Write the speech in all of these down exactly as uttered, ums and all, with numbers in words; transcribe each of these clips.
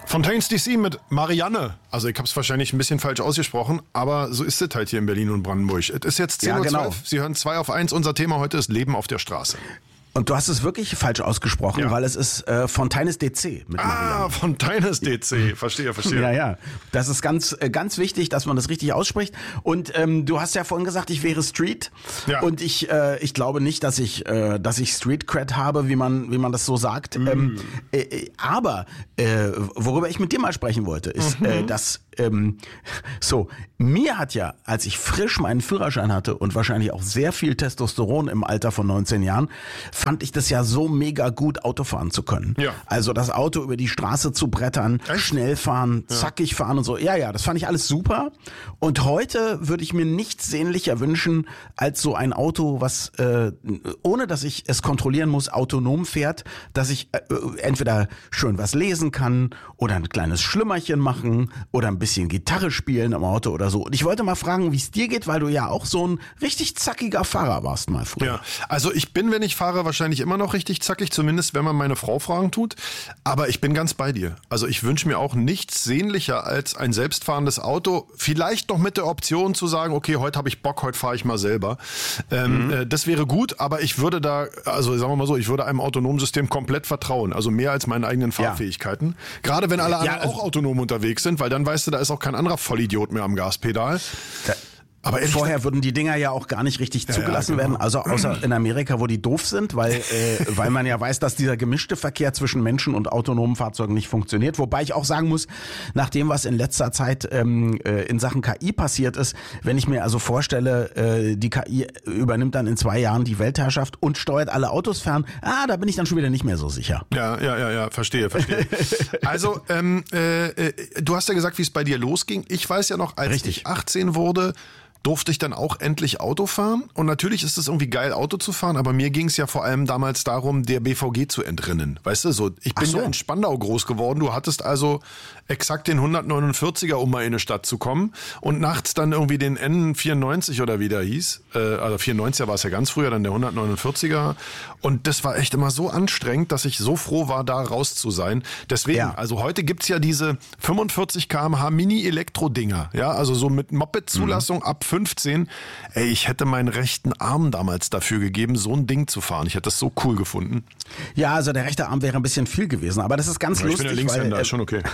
Fontaines D C mit Marianne. Also ich habe es wahrscheinlich ein bisschen falsch ausgesprochen, aber so ist es halt hier in Berlin und Brandenburg. Es ist jetzt zehn Uhr zwölf. Ja, genau. Sie hören zwei auf eins. Unser Thema heute ist Leben auf der Straße. Und du hast es wirklich falsch ausgesprochen, ja. weil es ist äh, Fontaines D C mit Marianne. Ah, Fontaines D C. Verstehe, verstehe. Ja, ja. Das ist ganz, äh, ganz wichtig, dass man das richtig ausspricht. Und ähm, du hast ja vorhin gesagt, ich wäre Street. Ja. Und ich, äh, ich glaube nicht, dass ich, äh, dass ich Street Cred habe, wie man, wie man das so sagt. Mm. Ähm, äh, aber äh, worüber ich mit dir mal sprechen wollte, ist, mhm. äh, dass ähm, so mir hat ja, als ich frisch meinen Führerschein hatte und wahrscheinlich auch sehr viel Testosteron im Alter von neunzehn Jahren, fand ich das ja so mega gut, Auto fahren zu können. Ja. Also das Auto über die Straße zu brettern, Echt? schnell fahren, ja. zackig fahren und so. Ja, ja, das fand ich alles super. Und heute würde ich mir nichts sehnlicher wünschen, als so ein Auto, was, äh, ohne dass ich es kontrollieren muss, autonom fährt, dass ich äh, entweder schön was lesen kann oder ein kleines Schlümmerchen machen oder ein bisschen Gitarre spielen im Auto oder so. Und ich wollte mal fragen, wie es dir geht, weil du ja auch so ein richtig zackiger Fahrer warst mal früher. Ja, also ich bin, wenn ich fahre, wahrscheinlich immer noch richtig zackig, zumindest wenn man meine Frau fragen tut. Aber ich bin ganz bei dir. Also ich wünsche mir auch nichts sehnlicher als ein selbstfahrendes Auto. Vielleicht noch mit der Option zu sagen, okay, heute habe ich Bock, heute fahre ich mal selber. Ähm, mhm. äh, das wäre gut, aber ich würde da, also sagen wir mal so, ich würde einem autonomen System komplett vertrauen. Also mehr als meinen eigenen Fahrfähigkeiten. Ja. Gerade wenn alle anderen ja, also auch autonom unterwegs sind, weil dann weißt du, da ist auch kein anderer Vollidiot mehr am Gaspedal. Da Aber vorher gesagt, würden die Dinger ja auch gar nicht richtig ja, zugelassen ja, genau. werden, also außer in Amerika, wo die doof sind, weil äh, weil man ja weiß, dass dieser gemischte Verkehr zwischen Menschen und autonomen Fahrzeugen nicht funktioniert. Wobei ich auch sagen muss, nach dem, was in letzter Zeit ähm, äh, in Sachen K I passiert ist, wenn ich mir also vorstelle, äh, die K I übernimmt dann in zwei Jahren die Weltherrschaft und steuert alle Autos fern, ah, da bin ich dann schon wieder nicht mehr so sicher. Ja, ja, ja, ja, verstehe, verstehe. Also, ähm, äh, du hast ja gesagt, wie es bei dir losging. Ich weiß ja noch, als Richtig. ich achtzehn wurde, durfte ich dann auch endlich Auto fahren. Und natürlich ist es irgendwie geil, Auto zu fahren, aber mir ging es ja vor allem damals darum, der B V G zu entrinnen. Weißt du, so ich bin so. ja in Spandau groß geworden. Du hattest also exakt den hundertneunundvierziger, um mal in eine Stadt zu kommen. Und nachts dann irgendwie den N vierundneunzig oder wie der hieß. Äh, also vierundneunziger war es ja ganz früher, dann der hundertneunundvierziger. Und das war echt immer so anstrengend, dass ich so froh war, da raus zu sein. Deswegen, ja. also heute gibt's ja diese fünfundvierzig Kilometer pro Stunde Mini-Elektro-Dinger. Ja, also so mit Moped-Zulassung mhm. ab fünfzehn. Ey, ich hätte meinen rechten Arm damals dafür gegeben, so ein Ding zu fahren. Ich hätte das so cool gefunden. Ja, also der rechte Arm wäre ein bisschen viel gewesen, aber das ist ganz ja, lustig. Ich bin der Linkshänder, weil, ist schon okay.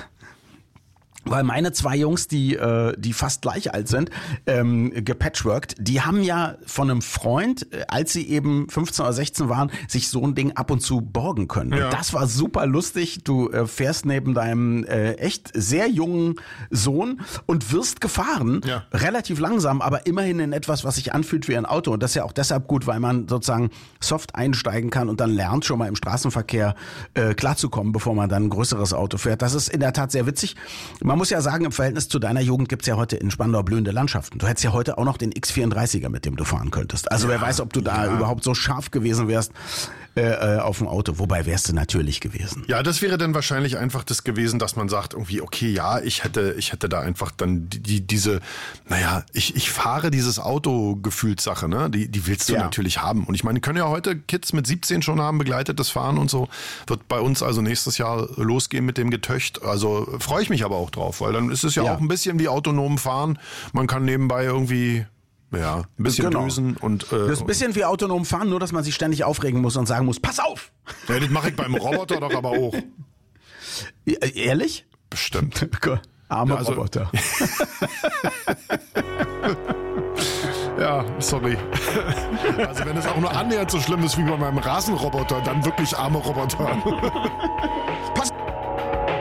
Weil meine zwei Jungs, die äh, die fast gleich alt sind, ähm, gepatchworked, die haben ja von einem Freund, äh, als sie eben fünfzehn oder sechzehn waren, sich so ein Ding ab und zu borgen können. Ja. Und das war super lustig. Du äh, fährst neben deinem äh, echt sehr jungen Sohn und wirst gefahren, ja. relativ langsam, aber immerhin in etwas, was sich anfühlt wie ein Auto. Und das ist ja auch deshalb gut, weil man sozusagen soft einsteigen kann und dann lernt, schon mal im Straßenverkehr äh, klarzukommen, bevor man dann ein größeres Auto fährt. Das ist in der Tat sehr witzig. Man muss ja sagen, im Verhältnis zu deiner Jugend gibt's ja heute in Spandau blühende Landschaften. Du hättest ja heute auch noch den X vierunddreißiger, mit dem du fahren könntest. Also ja, wer weiß, ob du da ja. überhaupt so scharf gewesen wärst äh, auf dem Auto. Wobei wärst du natürlich gewesen. Ja, das wäre dann wahrscheinlich einfach das gewesen, dass man sagt irgendwie, okay, ja, ich hätte ich hätte da einfach dann die, die diese, naja, ich ich fahre dieses Auto-Gefühlssache, ne? Die, die willst du ja. natürlich haben. Und ich meine, die können ja heute Kids mit siebzehn schon haben, begleitetes Fahren und so. Wird bei uns also nächstes Jahr losgehen mit dem Getöcht. Also freue ich mich aber auch drauf, weil dann ist es ja, ja. auch ein bisschen wie autonom fahren. Man kann nebenbei irgendwie ja, ein bisschen genau. düsen und äh, das ist ein bisschen wie autonom fahren, nur dass man sich ständig aufregen muss und sagen muss, pass auf! Ja, das mache ich beim Roboter doch aber auch. Ehrlich? Bestimmt. Armer ja, also, Roboter. Ja, sorry. Also wenn es auch nur annähernd so schlimm ist wie bei meinem Rasenroboter, dann wirklich arme Roboter. Pass